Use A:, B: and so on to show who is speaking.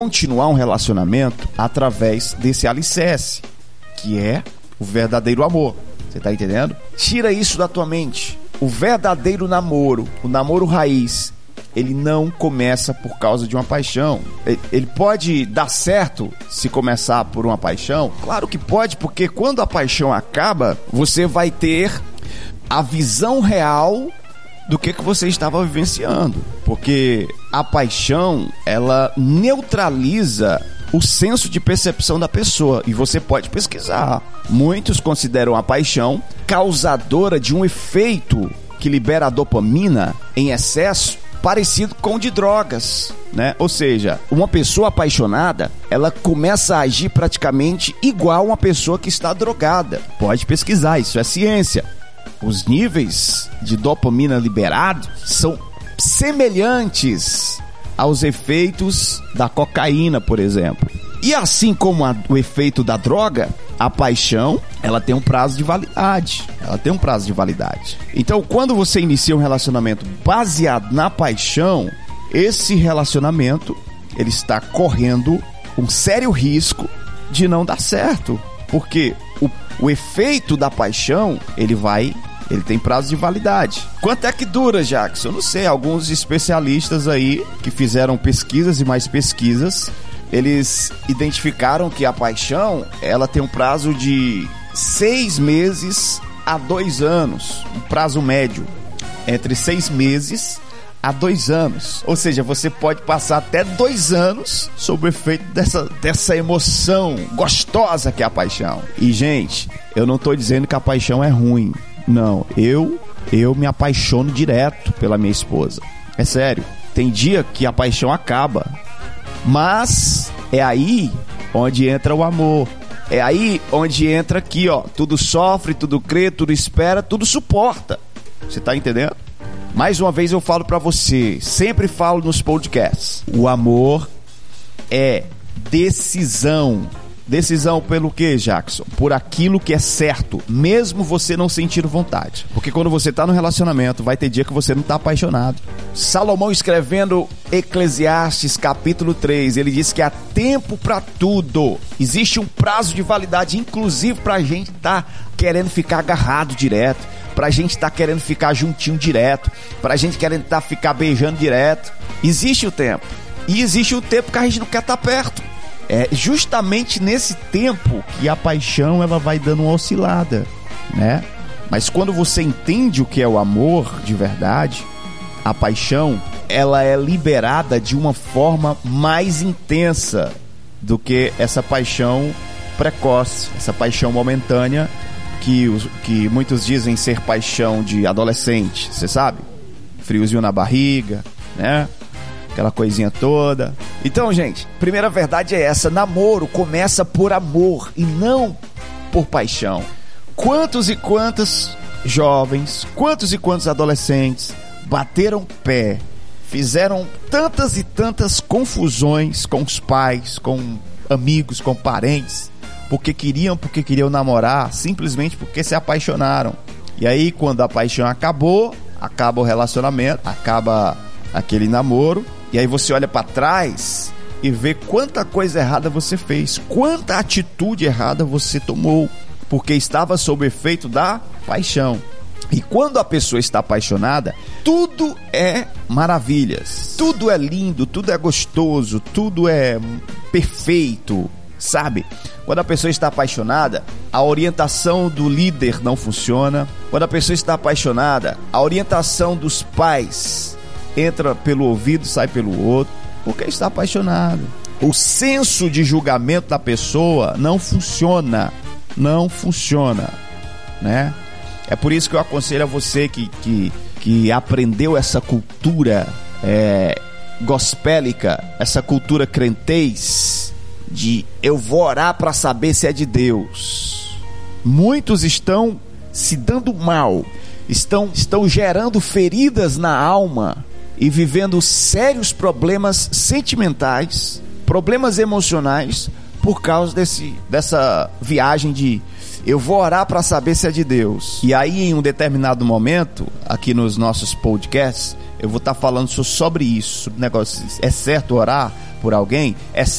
A: continuar um relacionamento através desse alicerce, que é o verdadeiro amor. Você tá entendendo? Tira isso da tua mente. O verdadeiro namoro, o namoro raiz, ele não começa por causa de uma paixão. Ele pode dar certo se começar por uma paixão? Claro que pode, porque quando a paixão acaba, você vai ter a visão real do que você estava vivenciando. Porque a paixão, ela neutraliza o senso de percepção da pessoa. E você pode pesquisar. Muitos consideram a paixão causadora de um efeito que libera a dopamina em excesso, parecido com o de drogas, né? Ou seja, uma pessoa apaixonada, ela começa a agir praticamente igual uma pessoa que está drogada. Pode pesquisar, isso é ciência. Os níveis de dopamina liberados são semelhantes aos efeitos da cocaína, por exemplo. E assim como o efeito da droga, a paixão, ela tem um prazo de validade. Então, quando você inicia um relacionamento baseado na paixão, esse relacionamento, ele está correndo um sério risco de não dar certo. Porque o efeito da paixão, ele tem prazo de validade. Quanto é que dura, Jackson? Eu não sei. Alguns especialistas aí que fizeram pesquisas e mais pesquisas, eles identificaram que a paixão, ela tem um prazo de 6 meses a 2 anos. Um prazo médio entre 6 meses a 2 anos. Ou seja, você pode passar até 2 anos sob o efeito dessa emoção gostosa que é a paixão. E, gente, eu não estou dizendo que a paixão é ruim. Não, eu me apaixono direto pela minha esposa. É sério. Tem dia que a paixão acaba. Mas é aí onde entra o amor. É aí onde entra aqui, ó. Tudo sofre, tudo crê, tudo espera, tudo suporta. Você tá entendendo? Mais uma vez eu falo pra você, sempre falo nos podcasts. O amor é decisão. Decisão pelo quê, Jackson? Por aquilo que é certo, mesmo você não sentindo vontade. Porque quando você tá no relacionamento, vai ter dia que você não tá apaixonado. Salomão, escrevendo Eclesiastes capítulo 3, ele diz que há tempo pra tudo. Existe um prazo de validade, inclusive pra gente tá querendo ficar agarrado direto, pra gente tá querendo ficar juntinho direto, pra gente querendo ficar beijando direto. Existe o tempo. E existe o tempo que a gente não quer estar perto. É justamente nesse tempo que a paixão, ela vai dando uma oscilada, né? Mas quando você entende o que é o amor de verdade, a paixão, ela é liberada de uma forma mais intensa do que essa paixão precoce, essa paixão momentânea que muitos dizem ser paixão de adolescente, você sabe? Friozinho na barriga, né? Aquela coisinha toda. Então, gente, primeira verdade é essa: namoro começa por amor e não por paixão. Quantos e quantos jovens, quantos e quantos adolescentes bateram pé, fizeram tantas e tantas confusões com os pais, com amigos, com parentes, porque queriam namorar, simplesmente porque se apaixonaram. E aí, quando a paixão acabou, acaba o relacionamento, acaba aquele namoro. E aí você olha para trás e vê quanta coisa errada você fez, quanta atitude errada você tomou, porque estava sob o efeito da paixão. E quando a pessoa está apaixonada, tudo é maravilhas, tudo é lindo, tudo é gostoso, tudo é perfeito, sabe? Quando a pessoa está apaixonada, a orientação do líder não funciona. Quando a pessoa está apaixonada, a orientação dos pais entra pelo ouvido, sai pelo outro, porque está apaixonado. O senso de julgamento da pessoa não funciona, né? É por isso que eu aconselho a você que aprendeu essa cultura gospélica, essa cultura crentez, de eu vou orar para saber se é de Deus. Muitos estão se dando mal, estão gerando feridas na alma e vivendo sérios problemas sentimentais, problemas emocionais, por causa dessa viagem de eu vou orar para saber se é de Deus. E aí, em um determinado momento, aqui nos nossos podcasts, eu vou estar falando sobre isso, sobre negócios. É certo orar por alguém? É